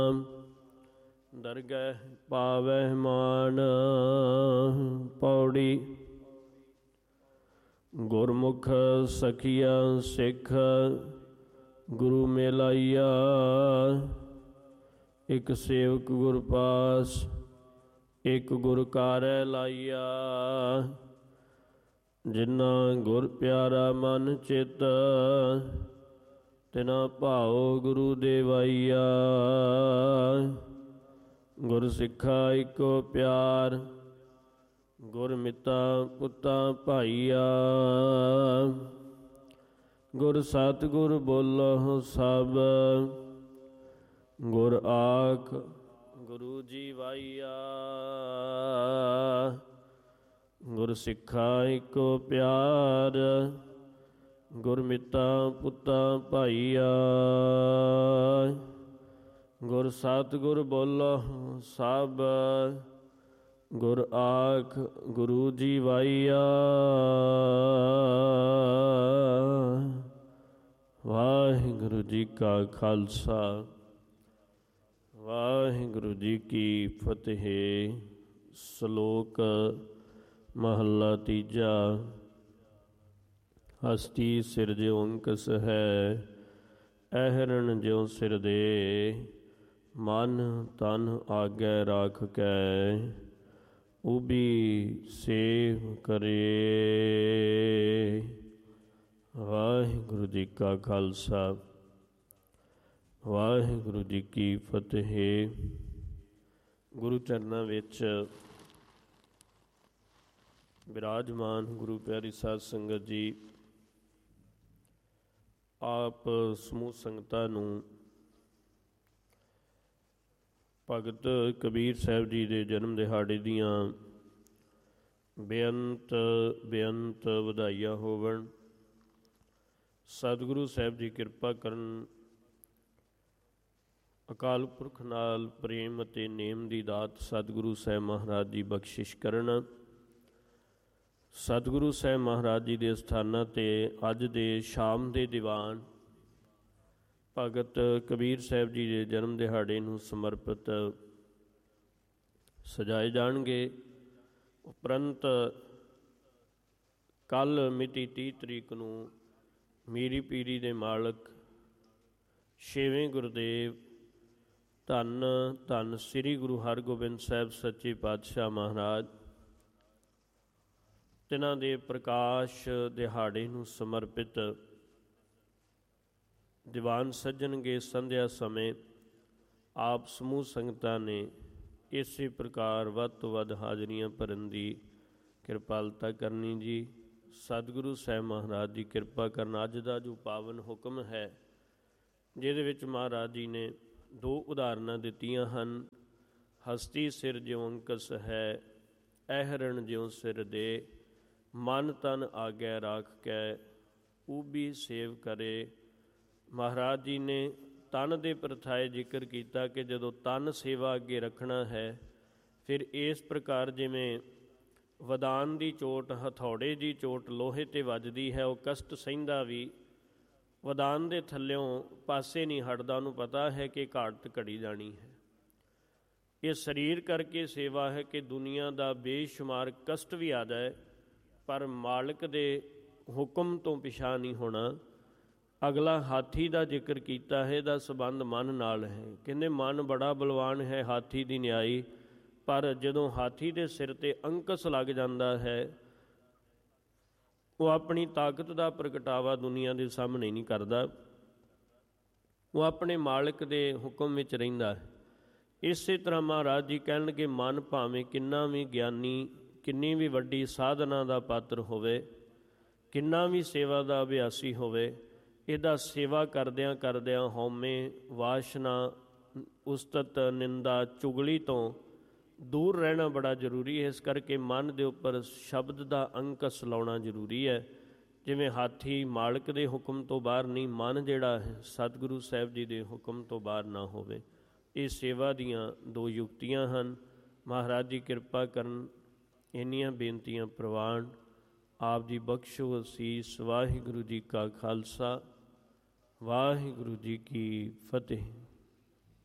ਦਰਗਹਿ ਪਾਵਹਿ ਮਾਨ। ਪੌੜੀ। ਗੁਰਮੁਖ ਸਖੀਆ ਸਿੱਖ ਗੁਰੂ ਮਿਲਾਈਆ। ਇਕ ਸੇਵਕ ਗੁਰ ਪਾਸ ਇਕ ਗੁਰ ਕਾਰੈ ਲਾਈਆ। ਜਿਨਾ ਗੁਰ ਪਿਆਰਾ ਮਨ ਚਿਤ ਤਿਨਾ ਭਾਉ ਗੁਰੂ ਦੇਵਾਈਆ। ਗੁਰ ਸਿੱਖਾ ਇੱਕੋ ਪਿਆਰ ਗੁਰ ਮਿੱਤਾ ਪੁੱਤਾ ਭਾਈਆ। ਗੁਰ ਸਤਿਗੁਰ ਬੋਲਹੁ ਸਭ ਗੁਰ ਆਖ ਗੁਰੂ ਜੀ ਵਾਈਆ। ਗੁਰ ਸਿੱਖਾ ਇੱਕੋ ਪਿਆਰ ਗੁਰ ਮਿੱਤਾ ਪੁੱਤਾ ਭਾਈਆ। ਗੁਰ ਸਤਿਗੁਰ ਬੋਲਹੁ ਸਭ ਗੁਰ ਆਖ ਗੁਰੂ ਜੀ ਵਾਈਆ। ਵਾਹਿਗੁਰੂ ਜੀ ਕਾ ਖਾਲਸਾ ਵਾਹਿਗੁਰੂ ਜੀ ਕੀ ਫਤਿਹ। ਸ਼ਲੋਕ ਮਹੱਲਾ ਤੀਜਾ। ਹਸਤੀ ਸਿਰਜਿਉ ਅੰਕਸ ਹੈ ਐਹਰਣ ਜਿਉ ਸਿਰ ਦੇ। ਮਨ ਤਨ ਆਗੈ ਰਾਖ ਕੈ ਉਬੀ ਸੇਵ ਕਰੇ। ਵਾਹਿਗੁਰੂ ਜੀ ਕਾ ਖਾਲਸਾ ਵਾਹਿਗੁਰੂ ਜੀ ਕੀ ਫਤਿਹ। ਗੁਰੂ ਚਰਨਾਂ ਵਿੱਚ ਬਿਰਾਜਮਾਨ ਗੁਰੂ ਪਿਆਰੀ ਸਾਧ ਸੰਗਤ ਜੀ ਆਪ ਸਮੂਹ ਸੰਗਤਾਂ ਨੂੰ ਭਗਤ ਕਬੀਰ ਸਾਹਿਬ ਜੀ ਦੇ ਜਨਮ ਦਿਹਾੜੇ ਦੀਆਂ ਬੇਅੰਤ ਬੇਅੰਤ ਵਧਾਈਆਂ ਹੋਵਣ। ਸਤਿਗੁਰੂ ਸਾਹਿਬ ਜੀ ਕਿਰਪਾ ਕਰਨ, ਅਕਾਲ ਪੁਰਖ ਨਾਲ ਪ੍ਰੇਮ ਅਤੇ ਨੇਮ ਦੀ ਦਾਤ ਸਤਿਗੁਰੂ ਸਾਹਿਬ ਮਹਾਰਾਜ ਜੀ ਬਖਸ਼ਿਸ਼ ਕਰਨ। ਸਤਿਗੁਰੂ ਸਾਹਿਬ ਮਹਾਰਾਜ ਜੀ ਦੇ ਸਥਾਨਾਂ 'ਤੇ ਅੱਜ ਦੇ ਸ਼ਾਮ ਦੇ ਦੀਵਾਨ ਭਗਤ ਕਬੀਰ ਸਾਹਿਬ ਜੀ ਦੇ ਜਨਮ ਦਿਹਾੜੇ ਨੂੰ ਸਮਰਪਿਤ ਸਜਾਏ ਜਾਣਗੇ। ਉਪਰੰਤ ਕੱਲ੍ਹ ਮਿਤੀ 30 ਤਰੀਕ ਨੂੰ ਮੀਰੀ ਪੀਰੀ ਦੇ ਮਾਲਕ ਛੇਵੇਂ ਗੁਰਦੇਵ ਧੰਨ ਧੰਨ ਸ੍ਰੀ ਗੁਰੂ ਹਰਗੋਬਿੰਦ ਸਾਹਿਬ ਸੱਚੇ ਪਾਤਸ਼ਾਹ ਮਹਾਰਾਜ ਤਿਨਾਂ ਦੇ ਪ੍ਰਕਾਸ਼ ਦਿਹਾੜੇ ਨੂੰ ਸਮਰਪਿਤ ਦੀਵਾਨ ਸੱਜਣਗੇ। ਸੰਧਿਆ ਸਮੇਂ ਆਪ ਸਮੂਹ ਸੰਗਤਾਂ ਨੇ ਇਸੇ ਪ੍ਰਕਾਰ ਵੱਧ ਤੋਂ ਵੱਧ ਹਾਜ਼ਰੀਆਂ ਭਰਨ ਦੀ ਕਿਰਪਾਲਤਾ ਕਰਨੀ ਜੀ। ਸਤਿਗੁਰੂ ਸਾਹਿਬ ਮਹਾਰਾਜ ਦੀ ਕਿਰਪਾ ਕਰਨ। ਅੱਜ ਦਾ ਜੋ ਪਾਵਨ ਹੁਕਮ ਹੈ ਜਿਹਦੇ ਵਿੱਚ ਮਹਾਰਾਜ ਜੀ ਨੇ ਦੋ ਉਦਾਹਰਨਾਂ ਦਿੱਤੀਆਂ ਹਨ। ਹਸਤੀ ਸਿਰ ਜਿਉ ਅੰਕਸ ਹੈ ਐਹਰਣ ਜਿਉ ਸਿਰ ਦੇ। ਮਨ ਤਨ ਆਗੈ ਰਾਖ ਕੈ ਊਬੀ ਸੇਵ ਕਰੇ। ਮਹਾਰਾਜ ਜੀ ਨੇ ਤਨ ਦੇ ਪ੍ਰਥਾਏ ਜ਼ਿਕਰ ਕੀਤਾ ਕਿ ਜਦੋਂ ਤਨ ਸੇਵਾ ਅੱਗੇ ਰੱਖਣਾ ਹੈ ਫਿਰ ਇਸ ਪ੍ਰਕਾਰ ਜਿਵੇਂ ਵਦਾਨ ਦੀ ਚੋਟ ਹਥੌੜੇ ਦੀ ਚੋਟ ਲੋਹੇ 'ਤੇ ਵੱਜਦੀ ਹੈ, ਉਹ ਕਸ਼ਟ ਸਹਿੰਦਾ ਵੀ ਵਦਾਨ ਦੇ ਥੱਲਿਓਂ ਪਾਸੇ ਨਹੀਂ ਹਟਦਾ। ਉਹਨੂੰ ਪਤਾ ਹੈ ਕਿ ਘਾਟ ਘੜੀ ਜਾਣੀ ਹੈ। ਇਹ ਸਰੀਰ ਕਰਕੇ ਸੇਵਾ ਹੈ ਕਿ ਦੁਨੀਆ ਦਾ ਬੇਸ਼ੁਮਾਰ ਕਸ਼ਟ ਵੀ ਆ ਜਾਏ ਪਰ ਮਾਲਕ ਦੇ ਹੁਕਮ ਤੋਂ ਪਿਛਾਂਹ ਨਹੀਂ ਹੋਣਾ। ਅਗਲਾ ਹਾਥੀ ਦਾ ਜ਼ਿਕਰ ਕੀਤਾ ਹੈ, ਇਹਦਾ ਸੰਬੰਧ ਮਨ ਨਾਲ ਹੈ। ਕਹਿੰਦੇ ਮਨ ਬੜਾ ਬਲਵਾਨ ਹੈ ਹਾਥੀ ਦੀ ਨਿਆਈ, ਪਰ ਜਦੋਂ ਹਾਥੀ ਦੇ ਸਿਰ 'ਤੇ ਅੰਕਸ ਲੱਗ ਜਾਂਦਾ ਹੈ ਉਹ ਆਪਣੀ ਤਾਕਤ ਦਾ ਪ੍ਰਗਟਾਵਾ ਦੁਨੀਆ ਦੇ ਸਾਹਮਣੇ ਨਹੀਂ ਕਰਦਾ, ਉਹ ਆਪਣੇ ਮਾਲਕ ਦੇ ਹੁਕਮ ਵਿੱਚ ਰਹਿੰਦਾ ਹੈ। ਇਸੇ ਤਰ੍ਹਾਂ ਮਹਾਰਾਜ ਜੀ ਕਹਿਣਗੇ ਮਨ ਭਾਵੇਂ ਕਿੰਨਾ ਵੀ ਗਿਆਨੀ, ਕਿੰਨੀ ਵੀ ਵੱਡੀ ਸਾਧਨਾ ਦਾ ਪਾਤਰ ਹੋਵੇ, ਕਿੰਨਾ ਵੀ ਸੇਵਾ ਦਾ ਅਭਿਆਸੀ ਹੋਵੇ, ਇਹਦਾ ਸੇਵਾ ਕਰਦਿਆਂ ਕਰਦਿਆਂ ਹਉਮੈ, ਵਾਸ਼ਨਾ, ਉਸਤਤ, ਨਿੰਦਾ, ਚੁਗਲੀ ਤੋਂ ਦੂਰ ਰਹਿਣਾ ਬੜਾ ਜ਼ਰੂਰੀ ਹੈ। ਇਸ ਕਰਕੇ ਮਨ ਦੇ ਉੱਪਰ ਸ਼ਬਦ ਦਾ ਅੰਕਸ ਲਾਉਣਾ ਜ਼ਰੂਰੀ ਹੈ। ਜਿਵੇਂ ਹਾਥੀ ਮਾਲਕ ਦੇ ਹੁਕਮ ਤੋਂ ਬਾਹਰ ਨਹੀਂ, ਮਨ ਜਿਹੜਾ ਹੈ ਸਤਿਗੁਰੂ ਸਾਹਿਬ ਜੀ ਦੇ ਹੁਕਮ ਤੋਂ ਬਾਹਰ ਨਾ ਹੋਵੇ। ਇਹ ਸੇਵਾ ਦੀਆਂ ਦੋ ਯੁਕਤੀਆਂ ਹਨ। ਮਹਾਰਾਜ ਜੀ ਕਿਰਪਾ ਕਰਨ। ਇੰਨੀਆਂ ਬੇਨਤੀਆਂ ਪ੍ਰਵਾਨ। ਆਪ ਜੀ ਬਖਸ਼ੋ ਅਸੀਸ। ਵਾਹਿਗੁਰੂ ਜੀ ਕਾ ਖਾਲਸਾ ਵਾਹਿਗੁਰੂ ਜੀ ਕੀ ਫਤਿਹ।